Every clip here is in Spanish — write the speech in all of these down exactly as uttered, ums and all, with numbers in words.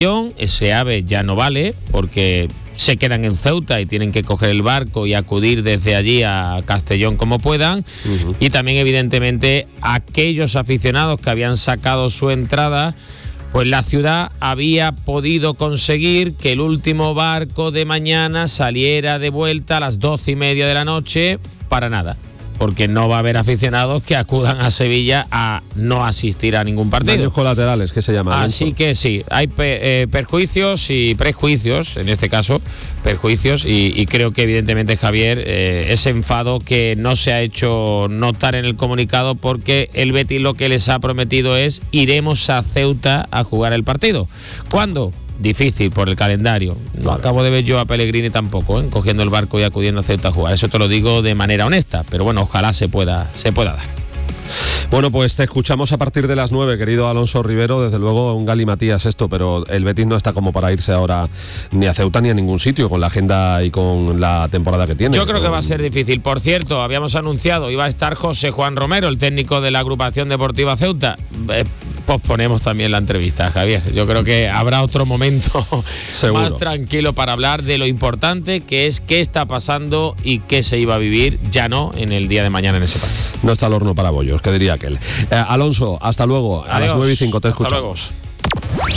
ese AVE ya no vale porque se quedan en Ceuta y tienen que coger el barco y acudir desde allí a Castellón como puedan. Uh-huh. Y también, evidentemente, aquellos aficionados que habían sacado su entrada, pues la ciudad había podido conseguir que el último barco de mañana saliera de vuelta a las doce y media de la noche para nada, porque no va a haber aficionados que acudan a Sevilla a no asistir a ningún partido. Daños colaterales, que se llama. Así esto. que sí, hay pe- eh, perjuicios y prejuicios, en este caso, perjuicios, y, y creo que evidentemente, Javier, eh, ese enfado que no se ha hecho notar en el comunicado, porque el Betis lo que les ha prometido es: iremos a Ceuta a jugar el partido. ¿Cuándo? Difícil por el calendario. No vale. Acabo de ver yo a Pellegrini tampoco, ¿eh? cogiendo el barco y acudiendo a Ceuta a jugar. Eso te lo digo de manera honesta, pero bueno, ojalá se pueda, se pueda dar. Bueno, pues te escuchamos a partir de las nueve, querido Alonso Rivero. Desde luego un galimatías esto, pero el Betis no está como para irse ahora ni a Ceuta ni a ningún sitio, con la agenda y con la temporada que tiene. Yo creo con... que va a ser difícil. Por cierto, habíamos anunciado, iba a estar José Juan Romero, el técnico de la agrupación deportiva Ceuta. Eh, posponemos también la entrevista, Javier. Yo creo que habrá otro momento más tranquilo para hablar de lo importante que es qué está pasando y qué se iba a vivir, ya no en el día de mañana en ese partido. No está el horno para bollos, que diría aquel. Eh, Alonso, hasta luego. A Adiós. Las nueve y cinco te Hasta escuchamos. Luego.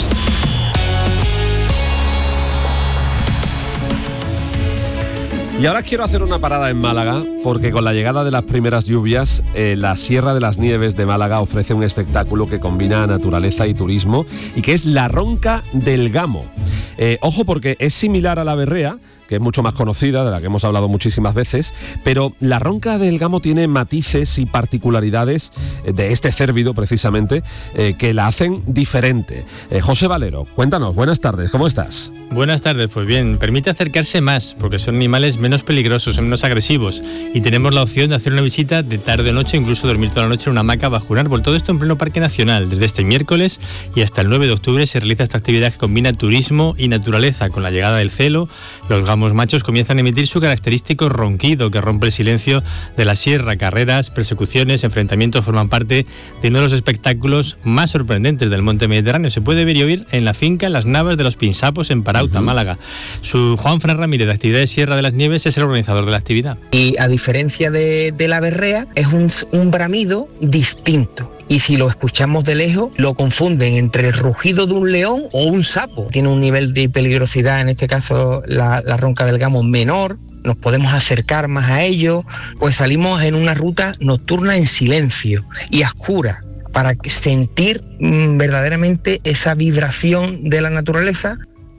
Y ahora quiero hacer una parada en Málaga, porque con la llegada de las primeras lluvias, eh, la Sierra de las Nieves de Málaga ofrece un espectáculo que combina naturaleza y turismo, y que es la Ronca del Gamo. Eh, ojo, porque es similar a la Berrea, que es mucho más conocida, de la que hemos hablado muchísimas veces, pero la Ronca del Gamo tiene matices y particularidades de este cérvido, precisamente, eh, que la hacen diferente. Eh, José Valero, cuéntanos, buenas tardes, ¿cómo estás? Buenas tardes, pues bien, permite acercarse más, porque son animales menos peligrosos, menos agresivos, y tenemos la opción de hacer una visita de tarde o noche, incluso dormir toda la noche en una hamaca bajo un árbol. Todo esto en pleno Parque Nacional. Desde este miércoles y hasta el nueve de octubre se realiza esta actividad que combina turismo y naturaleza. Con la llegada del celo, los gamos machos comienzan a emitir su característico ronquido que rompe el silencio de la sierra. Carreras, persecuciones, enfrentamientos forman parte de uno de los espectáculos más sorprendentes del monte Mediterráneo. Se puede ver y oír en la finca Las Navas de los Pinsapos en Parauta, uh-huh. Málaga. Su Juan Fran Ramírez, de Actividades Sierra de las Nieves, es el organizador de la actividad. Y a diferencia de, de la berrea, es un, un bramido distinto. Y si lo escuchamos de lejos, lo confunden entre el rugido de un león o un sapo. Tiene un nivel de peligrosidad, en este caso la, la Ronca del Gamo, menor. Nos podemos acercar más a ello, pues salimos en una ruta nocturna en silencio y a oscura, para sentir mmm, verdaderamente esa vibración de la naturaleza.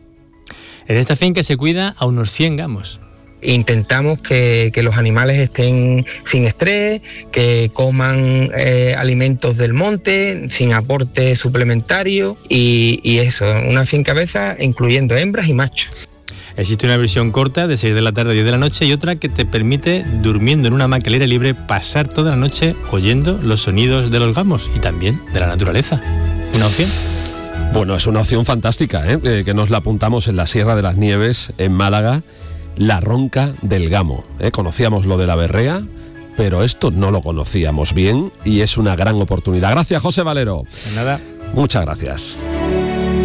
En esta finca se cuida a unos cien gamos. Intentamos que, que los animales estén sin estrés, que coman eh, alimentos del monte, sin aporte suplementario, y, y eso, una finca cabezas incluyendo hembras y machos. Existe una versión corta de seis de la tarde a diez de la noche y otra que te permite, durmiendo en una hamaca al aire libre, pasar toda la noche oyendo los sonidos de los gamos y también de la naturaleza. ¿Una opción? Bueno, es una opción fantástica, ¿eh? Eh, que nos la apuntamos en la Sierra de las Nieves, en Málaga, la Ronca del Gamo. ¿eh? Conocíamos lo de la berrea, pero esto no lo conocíamos bien y es una gran oportunidad. Gracias, José Valero. De nada. Muchas gracias.